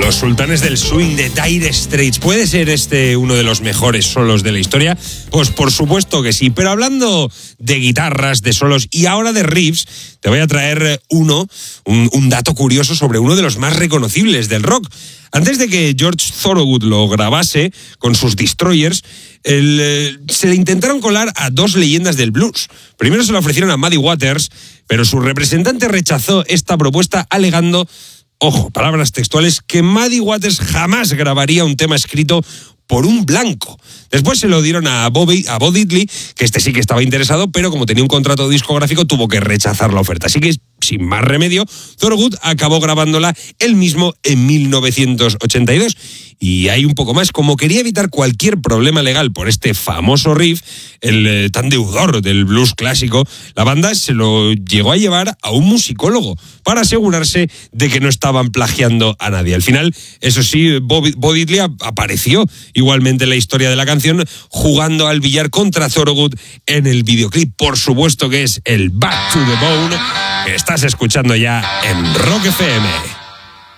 Los sultanes del swing de Dire Straits. ¿Puede ser este uno de los mejores solos de la historia? Pues por supuesto que sí. Pero hablando de guitarras, de solos y ahora de riffs, te voy a traer un dato curioso sobre uno de los más reconocibles del rock. Antes de que George Thorogood lo grabase con sus Destroyers, se le intentaron colar a dos leyendas del blues. Primero se lo ofrecieron a Muddy Waters, pero su representante rechazó esta propuesta alegando, ojo, palabras textuales, que Muddy Waters jamás grabaría un tema escrito por un blanco. Después se lo dieron a Bo Diddley, que este sí que estaba interesado, pero como tenía un contrato discográfico tuvo que rechazar la oferta. Así que, sin más remedio, Thorogood acabó grabándola él mismo en 1982. Y hay un poco más. Como quería evitar cualquier problema legal por este famoso riff, el tan deudor del blues clásico, la banda se lo llegó a llevar a un musicólogo para asegurarse de que no estaban plagiando a nadie. Al final, eso sí, Bo Diddley apareció igualmente en la historia de la canción jugando al billar contra Thorogood en el videoclip. Por supuesto que es el Back to the Bone que estás escuchando ya en Rock FM.